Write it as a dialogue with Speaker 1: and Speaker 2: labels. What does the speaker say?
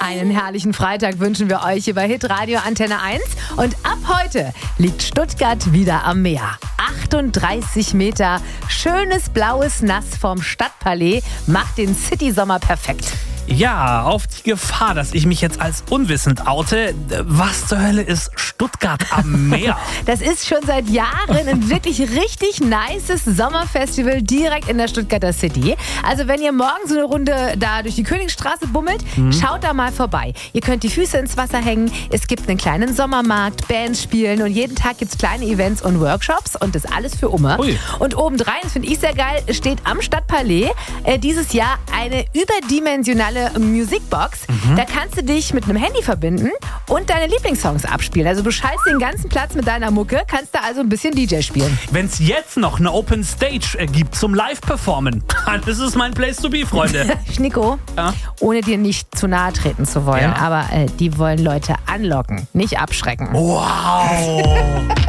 Speaker 1: Einen herrlichen Freitag wünschen wir euch über Hitradio Antenne 1. Und ab heute liegt Stuttgart wieder am Meer. 38 Meter, schönes blaues Nass vom Stadtpalais macht den City-Sommer perfekt.
Speaker 2: Ja, auf die Gefahr, dass ich mich jetzt als unwissend oute. Was zur Hölle ist Stuttgart am Meer?
Speaker 1: Das ist schon seit Jahren ein wirklich richtig nices Sommerfestival direkt in der Stuttgarter City. Also wenn ihr morgen so eine Runde da durch die Königsstraße bummelt, schaut da mal vorbei. Ihr könnt die Füße ins Wasser hängen, es gibt einen kleinen Sommermarkt, Bands spielen und jeden Tag gibt es kleine Events und Workshops und das alles für Umme.
Speaker 2: Ui.
Speaker 1: Und obendrein, das finde ich sehr geil, steht am Stadtpalais dieses Jahr eine überdimensionale Musikbox. Da kannst du dich mit einem Handy verbinden und deine Lieblingssongs abspielen. Also du schaltest den ganzen Platz mit deiner Mucke, kannst da also ein bisschen DJ spielen.
Speaker 2: Wenn es jetzt noch eine Open Stage gibt zum Live-Performen, das ist mein Place to be, Freunde.
Speaker 1: Schnicko,
Speaker 2: Ja?
Speaker 1: ohne dir nicht zu nahe treten zu wollen,
Speaker 2: Ja.
Speaker 1: aber die wollen Leute anlocken, nicht abschrecken.
Speaker 2: Wow!